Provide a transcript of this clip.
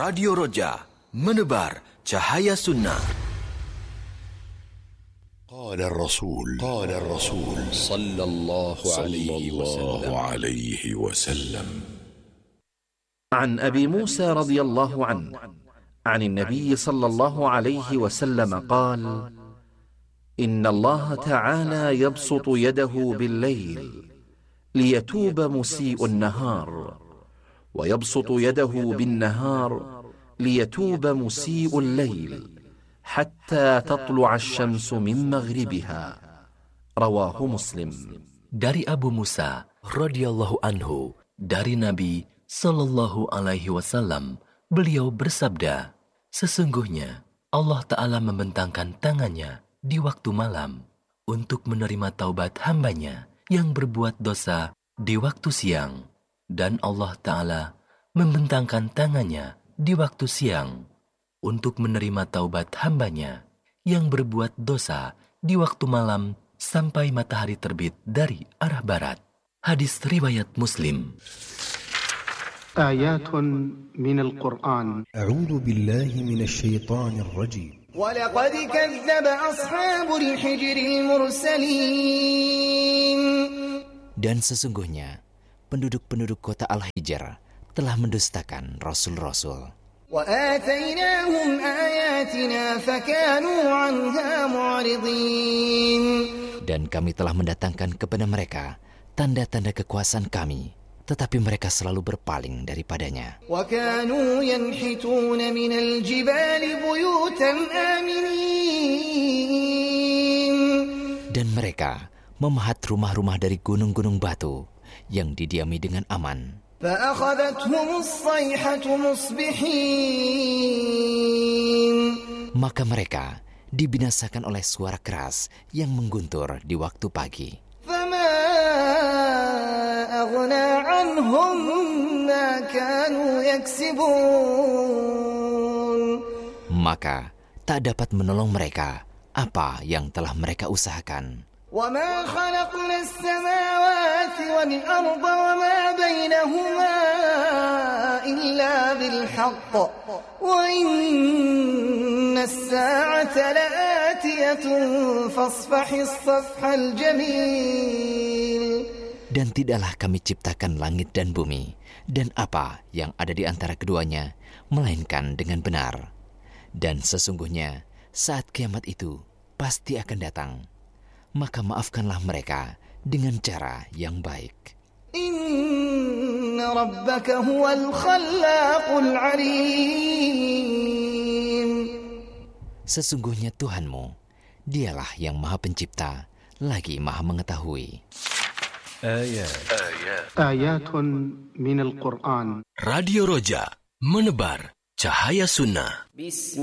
Radio Roja, menebar cahaya sunnah. قال الرسول صلى الله عليه وسلم عن أبي موسى رضي الله عنه عن النبي صلى الله عليه وسلم قال: إن الله تعالى يبسط يده بالليل ليتوب مسيء النهار، ويبسط يده بالنهار ليتوب مسيء الليل حتى تطلع الشمس من مغربها. رواه مسلم. Dari Abu Musa radhiyallahu anhu, dari Nabi sallallahu alaihi wasallam, beliau bersabda, sesungguhnya Allah Ta'ala membentangkan tangannya di waktu malam untuk menerima taubat hambanya yang berbuat dosa di waktu siang, dan Allah Ta'ala membentangkan tangannya di waktu siang untuk menerima taubat hambanya yang berbuat dosa di waktu malam sampai matahari terbit dari arah barat. Hadis riwayat Muslim. آيات من القرآن. أعوذ بالله من الشيطان الرجيم. ولقد كذب أصحاب الحجر المرسلين. Dan sesungguhnya penduduk-penduduk kota Al-Hijr telah mendustakan rasul-rasul. وآتيناهم آياتنا فكانوا عنها معرضين. Dan kami telah mendatangkan kepada mereka tanda-tanda kekuasaan kami, tetapi mereka selalu berpaling daripadanya. وكانوا ينحتون من الجبال بيوتا آمنين. Dan mereka memahat rumah-rumah dari gunung-gunung batu yang didiami dengan aman. فأخذتهم الصيحة مصبحين. Maka mereka dibinasakan oleh suara keras yang mengguntur di waktu pagi. فما أغنى عنهم ما كانوا يكسبون. Maka tak dapat menolong mereka apa yang telah mereka usahakan. وما خلقنا السماوات والأرض وما بينهما إلا بالحق وإن الساعة لآتية فاصفح الصفح الجميل. Dan tidaklah kami ciptakan langit dan bumi dan apa yang ada di antara keduanya, melainkan dengan benar. Dan sesungguhnya saat kiamat itu pasti akan datang. Maka maafkanlah mereka dengan cara yang baik. Inna rabbaka huwal khallaqul alim. Sesungguhnya Tuhanmu, dialah yang maha pencipta, lagi maha mengetahui. Ayatun minal Qur'an. Radio Roja, menebar cahaya sunnah.